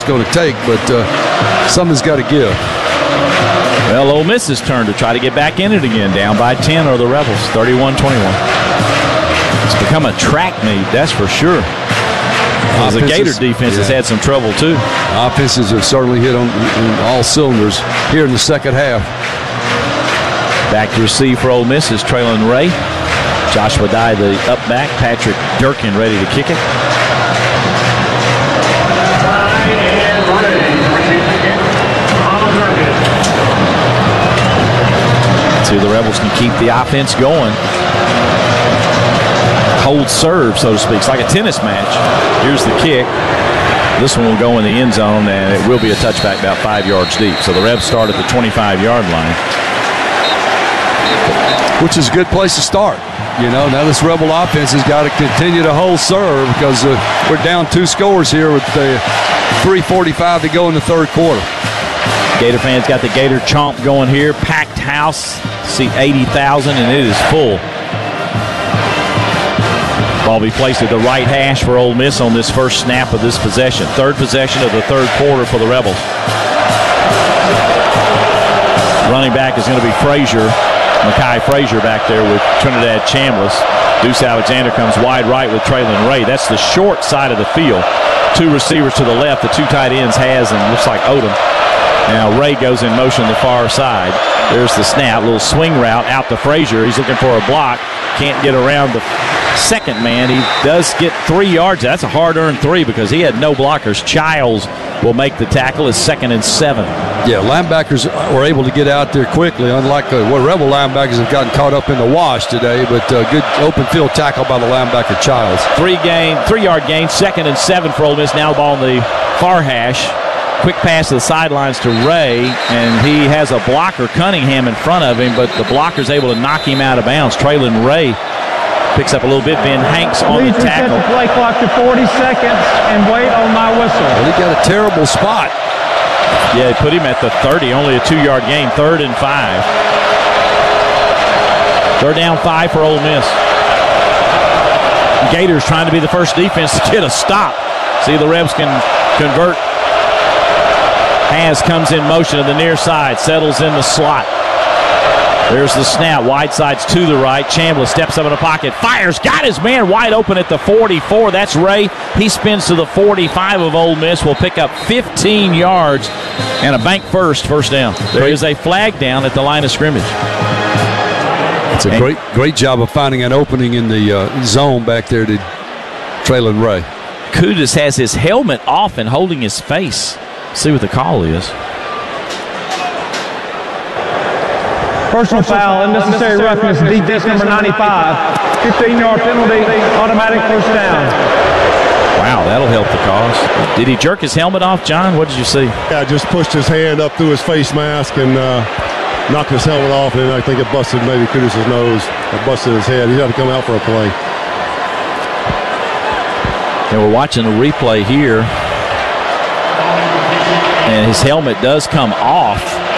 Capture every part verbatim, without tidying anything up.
going to take, but uh, something's got to give. Well, Ole Miss's turn to try to get back in it again. Down by ten are the Rebels, thirty-one twenty-one. It's become a track meet, that's for sure. Because the Gator defense yeah. has had some trouble, too. Offenses have certainly hit on, on all cylinders here in the second half. Back to receive for Ole Miss is Traylon Ray. Joshua Dye, the up back. Patrick Durkin ready to kick it. See if the Rebels can keep the offense going. Hold serve, so to speak. It's like a tennis match. Here's the kick. This one will go in the end zone, and it will be a touchback about five yards deep. So the Rebs start at the twenty-five-yard line. Which is a good place to start. You know, now this Rebel offense has got to continue to hold serve because uh, we're down two scores here with the three forty-five to go in the third quarter. Gator fans got the Gator chomp going here. Packed house. See eighty thousand, and it is full. Ball be placed at the right hash for Ole Miss on this first snap of this possession. Third possession of the third quarter for the Rebels. Running back is going to be Frazier. Makai Frazier back there with Trinidad Chambliss. Deuce Alexander comes wide right with Traylon Ray. That's the short side of the field. Two receivers to the left. The two tight ends has and looks like Odom. Now Ray goes in motion the far side. There's the snap. Little swing route out to Frazier. He's looking for a block. Can't get around the second man. He does get three yards. That's a hard-earned three because he had no blockers. Childs will make the tackle. It's second and seven. Yeah, linebackers were able to get out there quickly, unlike uh, what Rebel linebackers have gotten caught up in the wash today, but uh, good open field tackle by the linebacker Childs. Three gain, three-yard gain, second and seven for Ole Miss. Now the ball on the far hash. Quick pass to the sidelines to Ray, and he has a blocker, Cunningham, in front of him, but the blocker's able to knock him out of bounds. Traylon Ray picks up a little bit. Ben Hanks on Please the tackle. Please reset the play clock to forty seconds and wait on my whistle. Well, he got a terrible spot. Yeah, they put him at the thirty, only a two-yard gain, third and five. Third down five for Ole Miss. Gators trying to be the first defense to get a stop. See if the Rebs can convert. Has comes in motion to the near side, settles in the slot. There's the snap. Wide side's to the right. Chambliss steps up in the pocket, fires, got his man wide open at the forty-four. That's Ray. He spins to the forty-five of Ole Miss. Will pick up fifteen yards and a bank first, first down. There is a flag down at the line of scrimmage. It's a and great, great job of finding an opening in the uh, zone back there to Traylon Ray. Kudus has his helmet off and holding his face. See what the call is. Personal foul, unnecessary roughness, defense number ninety-five. fifteen-yard penalty, automatic first down. Wow, that'll help the cause. Did he jerk his helmet off, John? What did you see? Yeah, just pushed his hand up through his face mask and uh, knocked his helmet off, and I think it busted maybe Kudus' nose. It busted his head. He's got to come out for a play. And we're watching the replay here. And his helmet does come off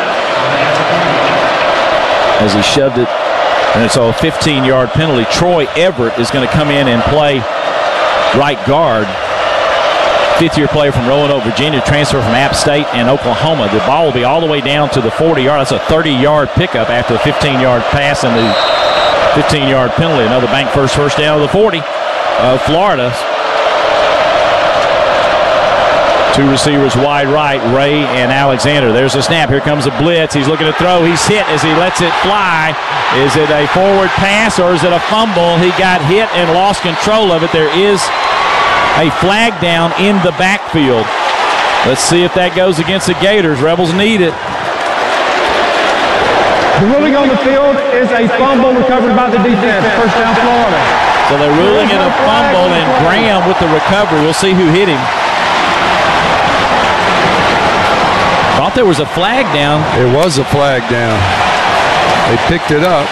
as he shoved it. And it's a fifteen-yard penalty. Troy Everett is going to come in and play right guard. Fifth-year player from Roanoke, Virginia, transfer from App State and Oklahoma. The ball will be all the way down to the forty-yard. That's a thirty-yard pickup after the fifteen-yard pass and the fifteen-yard penalty. Another bank first first down to the forty of Florida. Two receivers wide right, Ray and Alexander. There's a snap. Here comes a blitz. He's looking to throw. He's hit as he lets it fly. Is it a forward pass or is it a fumble? He got hit and lost control of it. There is a flag down in the backfield. Let's see if that goes against the Gators. Rebels need it. The ruling on the field is a fumble recovered by the defense. First down, Florida. So they're ruling it a fumble, and Graham with the recovery. We'll see who hit him. Thought there was a flag down. It was a flag down. They picked it up.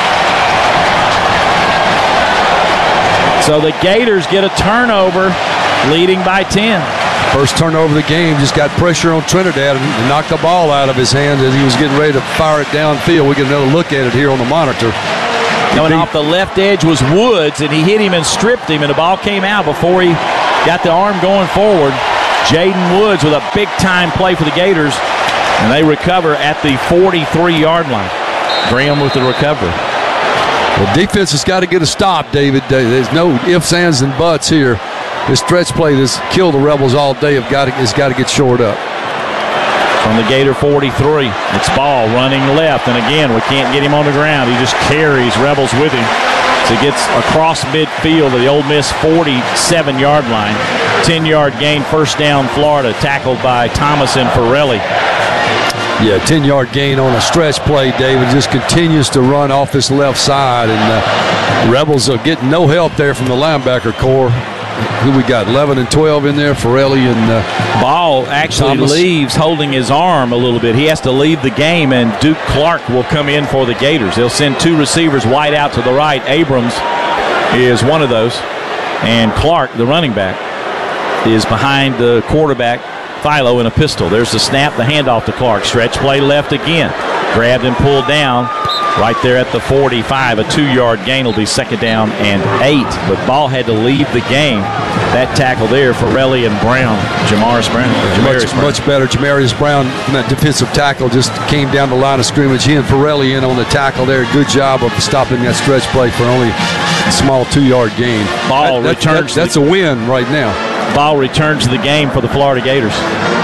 So the Gators get a turnover, leading by ten. First turnover of the game, just got pressure on Trinidad and knocked the ball out of his hand as he was getting ready to fire it downfield. We get another look at it here on the monitor. Coming off the left edge was Woods, and he hit him and stripped him, and the ball came out before he got the arm going forward. Jaden Woods with a big-time play for the Gators, and they recover at the forty-three-yard line. Graham with the recovery. The defense has got to get a stop, David. There's no ifs, ands, and buts here. This stretch play that's killed the Rebels all day have got to, has got to get shored up. From the Gator forty-three, it's Ball running left, and again, we can't get him on the ground. He just carries Rebels with him. So he gets across midfield to the Ole Miss forty-seven-yard line. ten-yard gain, first down, Florida, tackled by Thomas and Farrelly. Yeah, ten-yard gain on a stretch play, David. Just continues to run off this left side, and uh, the Rebels are getting no help there from the linebacker core. Who we got? eleven and twelve in there, Farrelly and uh, Ball actually Thomas. leaves holding his arm a little bit. He has to leave the game, and Duke Clark will come in for the Gators. They'll send two receivers wide out to the right. Abrams is one of those, and Clark, the running back, is behind the quarterback, Philo, in a pistol. There's the snap, the handoff to Clark. Stretch play left again. Grabbed and pulled down right there at the forty-five. A two-yard gain will be second down and eight. But Ball had to leave the game. That tackle there for Farrelly and Brown. Jamaris Brown. much, Brown. much better. Jamarius Brown, that defensive tackle, just came down the line of scrimmage. He and Farrelly in on the tackle there. Good job of stopping that stretch play for only a small two-yard gain. Ball that, that, returns. That, that's the, a win right now. Ball returns to the game for the Florida Gators.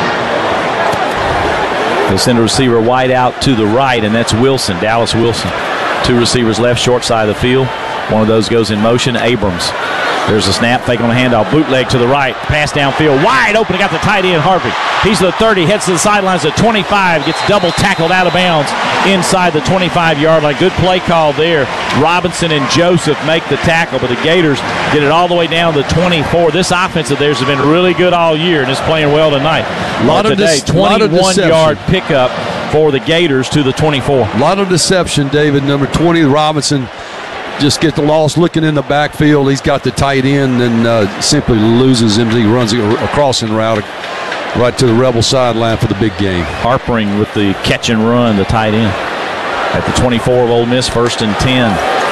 They send a receiver wide out to the right, and that's Wilson, Dallas Wilson. Two receivers left, short side of the field. One of those goes in motion, Abrams. There's a snap, fake on the handoff, bootleg to the right, pass downfield, wide open, got the tight end, Harvey. He's the thirty, heads to the sidelines at twenty-five, gets double tackled out of bounds inside the twenty-five-yard line. Good play call there. Robinson and Joseph make the tackle, but the Gators get it all the way down to twenty-four. This offense of theirs has been really good all year and is playing well tonight. A lot of today, twenty-one-yard pickup for the Gators to the twenty-four. A lot of deception, David. Number twenty, Robinson, just get the loss looking in the backfield. He's got the tight end and uh, simply loses him. He runs a crossing route right to the Rebel sideline for the big game. Harpering with the catch and run, the tight end. At the twenty-four of Ole Miss, first and ten.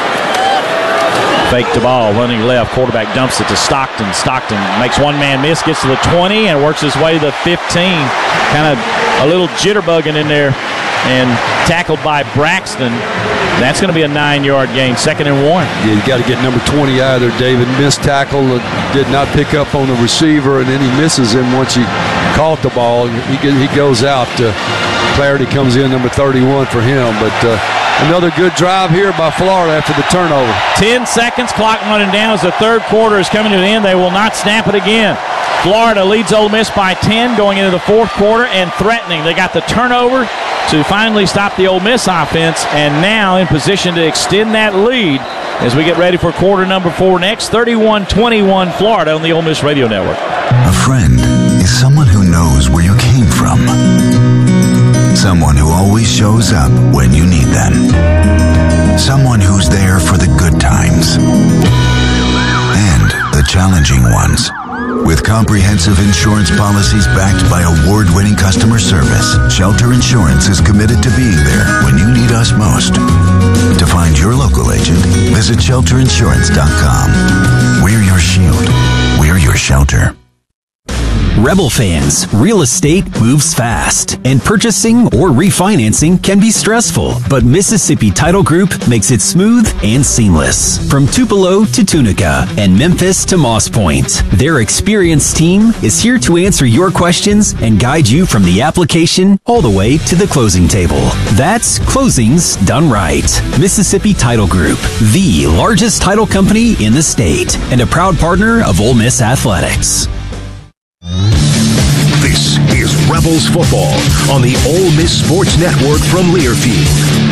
Fake the ball, running left. Quarterback dumps it to Stockton. Stockton makes one man miss, gets to the twenty, and works his way to the fifteen. Kind of a little jitterbugging in there, and tackled by Braxton. That's going to be a nine-yard gain, second and one. Yeah, you got to get number twenty out of there, David. Missed tackle, uh, did not pick up on the receiver, and then he misses him once he caught the ball. He, he goes out. Uh, Clarity comes in, number thirty-one for him. But uh, another good drive here by Florida after the turnover. Ten seconds, clock running down as the third quarter is coming to an end. They will not snap it again. Florida leads Ole Miss by ten going into the fourth quarter and threatening. They got the turnover to finally stop the Ole Miss offense, and now in position to extend that lead as we get ready for quarter number four next. thirty-one twenty-one Florida on the Ole Miss Radio Network. A friend is someone who knows where you came from. Someone who always shows up when you need them. Someone who's there for the good times and the challenging ones. With comprehensive insurance policies backed by award-winning customer service, Shelter Insurance is committed to being there when you need us most. To find your local agent, visit shelter insurance dot com. We're your shield. We're your shelter. Rebel fans, real estate moves fast, and purchasing or refinancing can be stressful, but Mississippi Title Group makes it smooth and seamless. From Tupelo to Tunica and Memphis to Moss Point, their experienced team is here to answer your questions and guide you from the application all the way to the closing table. That's closings done right. Mississippi Title Group, the largest title company in the state and a proud partner of Ole Miss Athletics. This is Rebels football on the Ole Miss Sports Network from Learfield.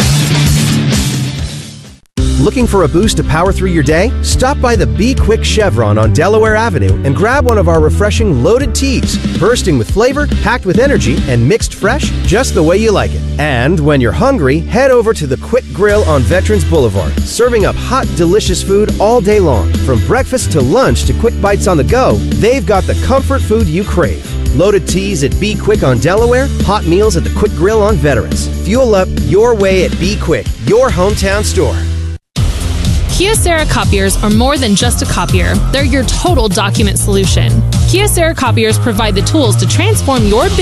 Looking for a boost to power through your day? Stop by the Be Quick Chevron on Delaware Avenue and grab one of our refreshing loaded teas, bursting with flavor, packed with energy, and mixed fresh just the way you like it. And when you're hungry, head over to the Quick Grill on Veterans Boulevard, serving up hot, delicious food all day long. From breakfast to lunch to quick bites on the go, they've got the comfort food you crave. Loaded teas at Be Quick on Delaware, hot meals at the Quick Grill on Veterans. Fuel up your way at Be Quick, your hometown store. Kyocera copiers are more than just a copier. They're your total document solution. Kyocera copiers provide the tools to transform your